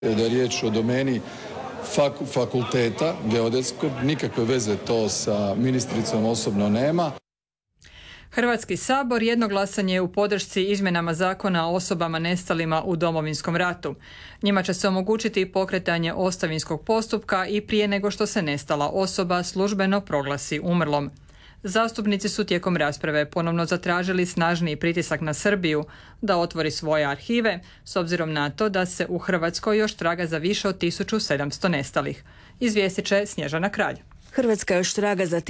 Da je riječ o domeni fakulteta geodetskog, nikakve veze to sa ministricom osobno nema. Hrvatski sabor jednoglasan je u podršci izmjenama zakona o osobama nestalima u Domovinskom ratu. Njima će se omogućiti pokretanje ostavinskog postupka i prije nego što se nestala osoba službeno proglasi umrlom. Zastupnici su tijekom rasprave ponovno zatražili snažniji pritisak na Srbiju da otvori svoje arhive, s obzirom na to da se u Hrvatskoj još traga za više od 1700 nestalih. Izvijestit će Snježana Kralj. Hrvatska još traga za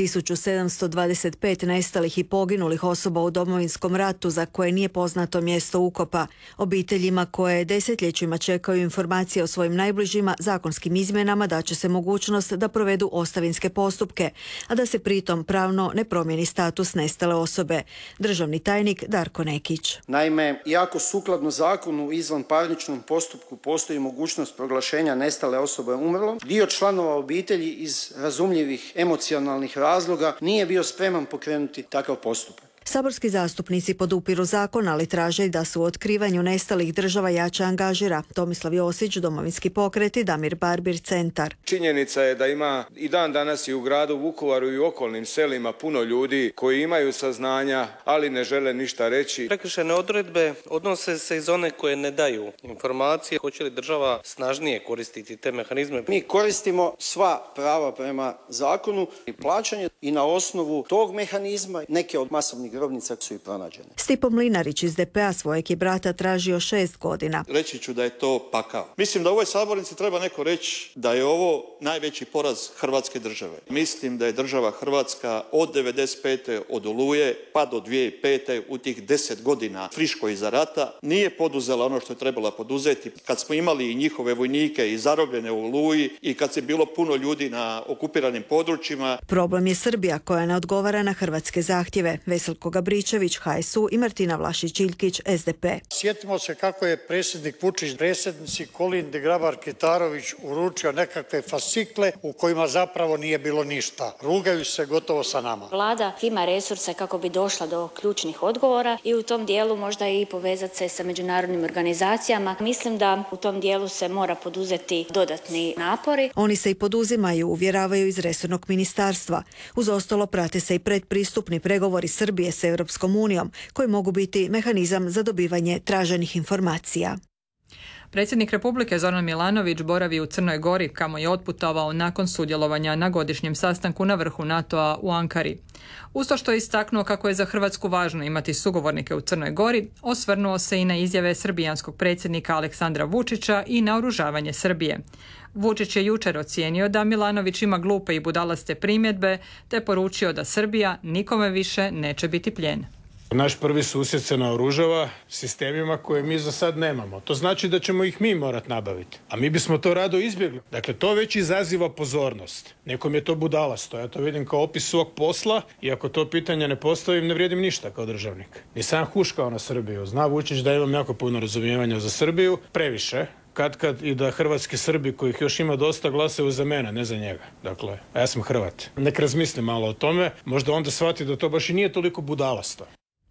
1725 nestalih i poginulih osoba u Domovinskom ratu za koje nije poznato mjesto ukopa. Obiteljima koje desetljećima čekaju informacije o svojim najbližima zakonskim izmjenama daće se mogućnost da provedu ostavinske postupke, a da se pritom pravno ne promijeni status nestale osobe. Državni tajnik Darko Nekić. Naime, iako sukladno zakonu u izvanparničnom postupku postoji mogućnost proglašenja nestale osobe umrlom, dio članova obitelji iz razumljivih emocionalnih razloga nije bio spreman pokrenuti takav postupak. Saborski zastupnici podupiru zakon, ali traže i da se u otkrivanju nestalih država jače angažira. Tomislav Josić, Domovinski pokret i Damir Barbir, Centar. Činjenica je da ima i dan danas i u gradu Vukovaru i u okolnim selima puno ljudi koji imaju saznanja, ali ne žele ništa reći. Prekršajne odredbe odnose se iz one koje ne daju informacije. Hoće li država snažnije koristiti te mehanizme? Mi koristimo sva prava prema zakonu i plaćanje i na osnovu tog mehanizma neke od masovnih grobnica su i pronađene. Stipo Mlinarić iz DP-a svojeg je brata tražio 6 godina. Reći ću da je to pakao. Mislim da u ovoj sabornici treba neko reći da je ovo najveći poraz Hrvatske države. Mislim da je država Hrvatska od 95. od Oluje pa do 2005. u tih 10 godina friško iza rata nije poduzela ono što je trebala poduzeti. Kad smo imali i njihove vojnike i zarobljene u Oluji i kad se bilo puno ljudi na okupiranim područjima. Problem je Srbija koja ne odgovara na hrvatske zahtjeve. Veselko Gabričević, HSU i Martina Vlašić-Iljkić, SDP. Sjetimo se kako je predsjednik Vučić predsjednici Kolindi Grabar-Kitarović uručio nekakve fascikle u kojima zapravo nije bilo ništa. Rugaju se gotovo sa nama. Vlada ima resurse kako bi došla do ključnih odgovora i u tom dijelu možda i povezati se sa međunarodnim organizacijama. Mislim da u tom dijelu se mora poduzeti dodatni napori. Oni se i poduzimaju, uvjeravaju iz resornog ministarstva. Uz ostalo prate se i predpristupni pregovori Srbije s Europskom unijom, koji mogu biti mehanizam za dobivanje traženih informacija. Predsjednik Republike Zoran Milanović boravi u Crnoj Gori, kamo je otputovao nakon sudjelovanja na godišnjem sastanku na vrhu NATO-a u Ankari. Uz to što je istaknuo kako je za Hrvatsku važno imati sugovornike u Crnoj Gori, osvrnuo se i na izjave srbijanskog predsjednika Aleksandra Vučića i naoružavanje Srbije. Vučić je jučer ocijenio da Milanović ima glupe i budalaste primjedbe, te poručio da Srbija nikome više neće biti plijen. Naš prvi susjed se naoružava sistemima koje mi za sad nemamo. To znači da ćemo ih mi morati nabaviti. A mi bismo to rado izbjegli. Dakle, to već izaziva pozornost. Nekom je to budalasto. Ja to vidim kao opis svog posla i ako to pitanje ne postavim, ne vrijedim ništa kao državnik. Nisam huškao na Srbiju. Zna Vučić da imam jako puno razumijevanja za Srbiju. Previše. Kad i da hrvatski Srbi, kojih još ima dosta, glasaju za mene, ne za njega. Dakle, a ja sam Hrvat. Nek razmisli malo o tome. Možda onda shvati da to baš i nije toliko budalasto.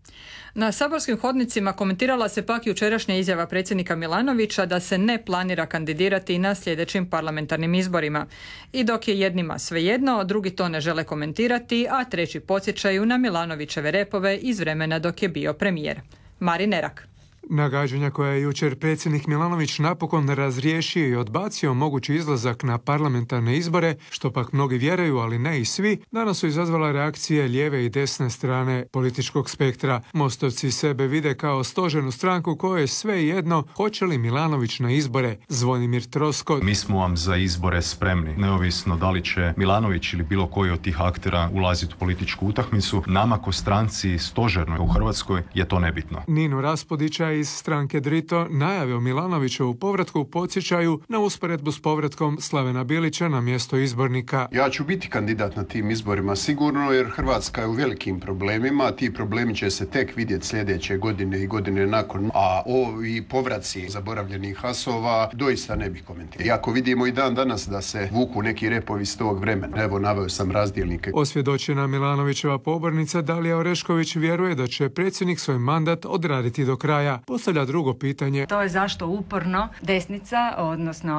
Na saborskim hodnicima komentirala se pak jučerašnja izjava predsjednika Milanovića da se ne planira kandidirati na sljedećim parlamentarnim izborima. I dok je jednima svejedno, drugi to ne žele komentirati, a treći podsjećaju na Milanovićeve repove iz vremena dok je bio premijer. Marin Nerak. Nagađanja koja je jučer predsjednik Milanović napokon razriješio i odbacio mogući izlazak na parlamentarne izbore, što pak mnogi vjeruju, ali ne i svi, danas su izazvala reakcije lijeve i desne strane političkog spektra. Mostovci sebe vide kao stožernu stranku kojoj je sve jedno hoće li Milanović na izbore. Zvonimir Troskot. Mi smo vam za izbore spremni, neovisno da li će Milanović ili bilo koji od tih aktera ulaziti u političku utakmicu. Nama ko stranci stožernoj u Hrvatskoj je to nebitno. Nino Raspudića iz stranke Drito najavio Milanovićevu povratku podsjećaju na usporedbu s povratkom Slavena Bilića na mjesto izbornika. Ja ću biti kandidat na tim izborima sigurno, jer Hrvatska je u velikim problemima. Ti problemi će se tek vidjeti sljedeće godine i godine nakon. A ovi povraci zaboravljenih asova doista ne bih komentirao. Iako vidimo i dan danas da se vuku neki repovi s tog vremena. Evo, naveo sam razdjelnike. Osvjedočena Milanovićeva pobornica Dalija Orešković vjeruje da će predsjednik svoj mandat odraditi do kraja. postavlja drugo pitanje. To je zašto uporno desnica, odnosno